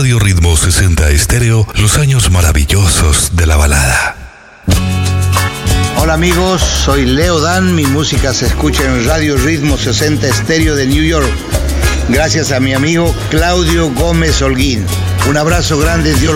Radio Ritmo 60 Estéreo, los años maravillosos de la balada. Hola amigos, soy Leo Dan, mi música se escucha en Radio Ritmo 60 Estéreo de New York, gracias a mi amigo Claudio Gómez Holguín. Un abrazo grande, Dios